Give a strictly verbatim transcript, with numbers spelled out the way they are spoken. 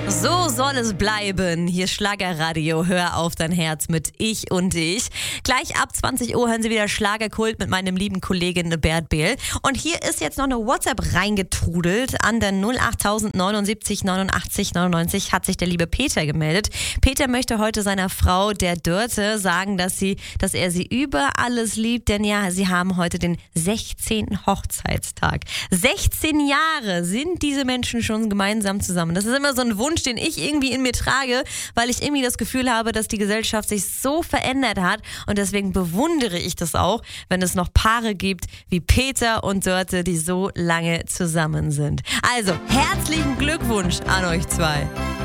So soll es bleiben. Hier Schlagerradio. Hör auf dein Herz mit Ich und Ich. Gleich ab zwanzig Uhr hören Sie wieder Schlagerkult mit meinem lieben Kollegen Bert Behl. Und hier ist jetzt noch eine WhatsApp reingetrudelt. An der null acht neunundsiebzig neunundachtzig neunundneunzig hat sich der liebe Peter gemeldet. Peter möchte heute seiner Frau, der Dörte, sagen, dass, sie, dass er sie über alles liebt. Denn ja, sie haben heute den sechzehnten Hochzeitstag. sechzehn Jahre sind diese Menschen schon gemeinsam zusammen. Das ist immer so ein Wunsch, den ich irgendwie in mir trage, weil ich irgendwie das Gefühl habe, dass die Gesellschaft sich so verändert hat und deswegen bewundere ich das auch, wenn es noch Paare gibt wie Peter und Dörte, die so lange zusammen sind. Also, herzlichen Glückwunsch an euch zwei.